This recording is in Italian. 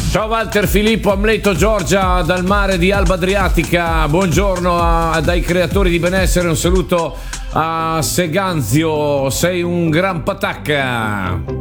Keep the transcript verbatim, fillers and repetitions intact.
Ciao Walter, Filippo, Amleto, Giorgia dal mare di Alba Adriatica. Buongiorno a, dai creatori di benessere. Un saluto a Seganzio. Sei un gran patacca.